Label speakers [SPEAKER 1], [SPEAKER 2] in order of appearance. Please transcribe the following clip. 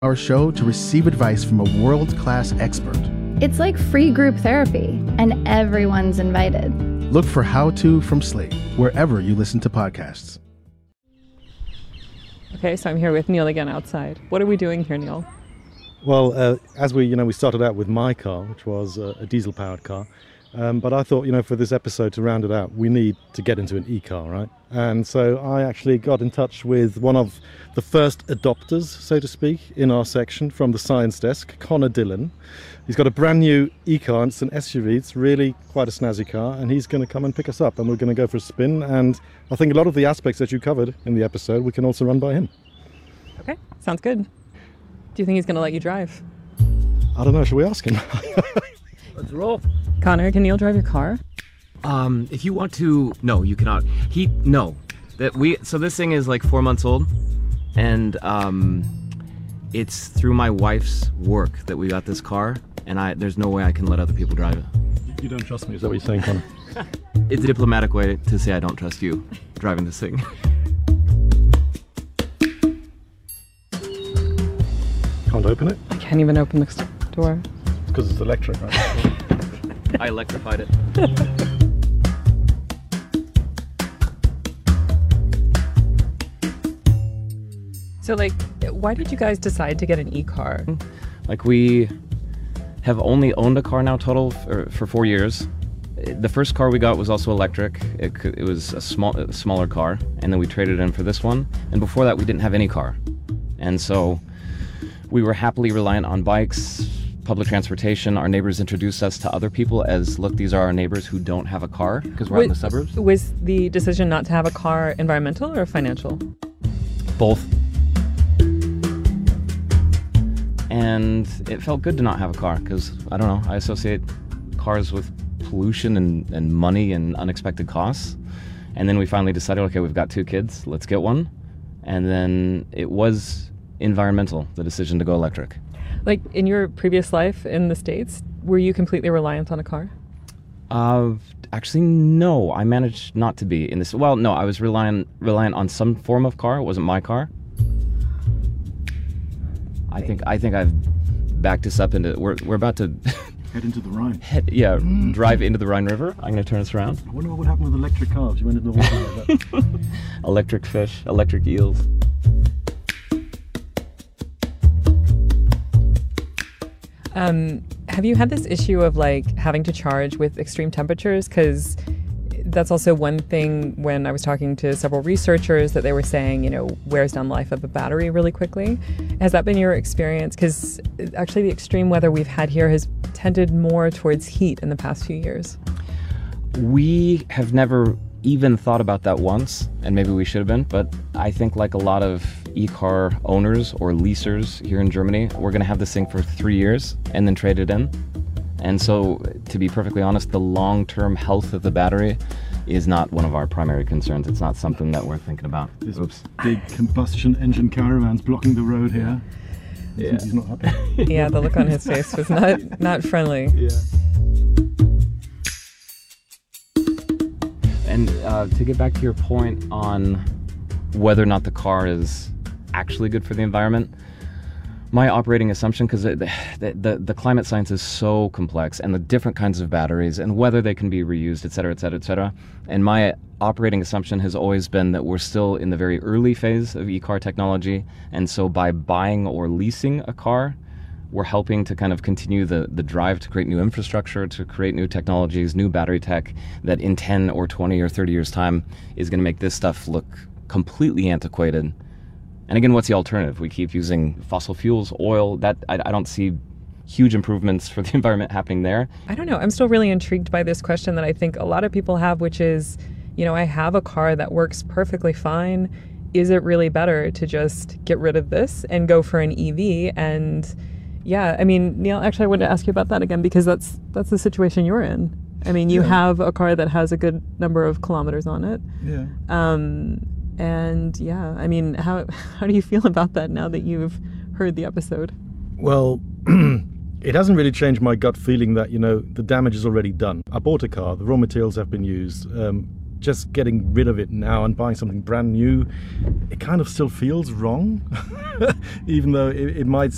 [SPEAKER 1] our show to receive advice from a world-class expert.
[SPEAKER 2] It's like free group therapy, and everyone's invited.
[SPEAKER 1] Look for How To from Slate, wherever you listen to podcasts.
[SPEAKER 3] Okay, so I'm here with Neil again outside. What are we doing here, Neil?
[SPEAKER 4] Well, as we started out with my car, which was a diesel-powered car. But I thought, for this episode, to round it out, we need to get into an e-car, right? And so I actually got in touch with one of the first adopters, so to speak, in our section from the science desk, Connor Dillon. He's got a brand new e-car, and it's an SUV. It's really quite a snazzy car, and he's going to come and pick us up, and we're going to go for a spin. And I think a lot of the aspects that you covered in the episode, we can also run by him.
[SPEAKER 3] Okay, sounds good. Do you think he's going to let you drive?
[SPEAKER 4] I don't know. Shall we ask him?
[SPEAKER 5] Let's roll.
[SPEAKER 3] Connor, can Neil drive your car?
[SPEAKER 5] If you want to, no, you cannot. So this thing is like 4 months old, and it's through my wife's work that we got this car, and there's no way I can let other people drive it.
[SPEAKER 4] You don't trust me, is that what you're saying, Connor?
[SPEAKER 5] It's a diplomatic way to say I don't trust you driving this thing.
[SPEAKER 4] Can't open it?
[SPEAKER 3] I can't even open the door.
[SPEAKER 4] Because it's electric, right?
[SPEAKER 5] I electrified it.
[SPEAKER 3] So, why did you guys decide to get an e-car?
[SPEAKER 5] We have only owned a car now total for 4 years. The first car we got was also electric. It was a smaller car, and then we traded in for this one. And before that, we didn't have any car. And so we were happily reliant on bikes, public transportation. Our neighbors introduced us to other people as, look, these are our neighbors who don't have a car because we're out in the suburbs.
[SPEAKER 3] Was the decision not to have a car environmental or financial?
[SPEAKER 5] Both. And it felt good to not have a car because, I don't know, I associate cars with pollution and money and unexpected costs. And then we finally decided, okay, we've got 2 kids, let's get one. And then it was environmental, the decision to go electric.
[SPEAKER 3] In your previous life in the States, were you completely reliant on a car?
[SPEAKER 5] Actually, no. I managed not to be in this. Well, no, I was reliant on some form of car. It wasn't my car. I think I've backed us up into. We're about to
[SPEAKER 4] Head into the Rhine.
[SPEAKER 5] Drive into the Rhine River. I'm going to turn us around.
[SPEAKER 4] I wonder what would happen with electric cars. You went into the water like that.
[SPEAKER 5] Electric fish, electric eels.
[SPEAKER 3] Have you had this issue of having to charge with extreme temperatures? Because that's also one thing when I was talking to several researchers that they were saying, wears down life of a battery really quickly. Has that been your experience? Because actually the extreme weather we've had here has tended more towards heat in the past few years.
[SPEAKER 5] We have never even thought about that once, and maybe we should have been, but I think like a lot of e-car owners or leasers here in Germany, we're going to have this thing for 3 years and then trade it in. And so, to be perfectly honest, the long-term health of the battery is not one of our primary concerns. It's not something that we're thinking about.
[SPEAKER 4] There's big combustion engine caravans blocking the road here.
[SPEAKER 5] Yeah.
[SPEAKER 4] He's not happy.
[SPEAKER 3] Yeah, the look on his face was not friendly.
[SPEAKER 4] Yeah.
[SPEAKER 5] And to get back to your point on whether or not the car is actually good for the environment, my operating assumption, because the climate science is so complex, and the different kinds of batteries, and whether they can be reused, et cetera, et cetera, et cetera. And my operating assumption has always been that we're still in the very early phase of e-car technology, and so by buying or leasing a car, we're helping to kind of continue the drive to create new infrastructure, to create new technologies, new battery tech that in 10 or 20 or 30 years' time is going to make this stuff look completely antiquated. And again, what's the alternative? We keep using fossil fuels, oil. That I don't see huge improvements for the environment happening there.
[SPEAKER 3] I don't know. I'm still really intrigued by this question that I think a lot of people have, which is, I have a car that works perfectly fine. Is it really better to just get rid of this and go for an EV? And yeah, I mean, Neil, actually, I wanted to ask you about that again, because that's the situation you're in. I mean, you have a car that has a good number of kilometers on it.
[SPEAKER 4] Yeah.
[SPEAKER 3] And yeah, I mean, how do you feel about that now that you've heard the episode?
[SPEAKER 4] Well, it hasn't really changed my gut feeling that, the damage is already done. I bought a car, the raw materials have been used. Just getting rid of it now and buying something brand new, it kind of still feels wrong, even though it might